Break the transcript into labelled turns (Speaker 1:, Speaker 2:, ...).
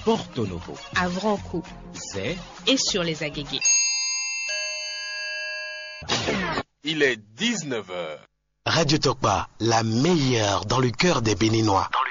Speaker 1: Porto Novo,
Speaker 2: à Vranco,
Speaker 1: Zé
Speaker 2: et sur les Agégués.
Speaker 3: Il est 19h.
Speaker 4: Radio Tokpa, la meilleure dans le cœur des Béninois.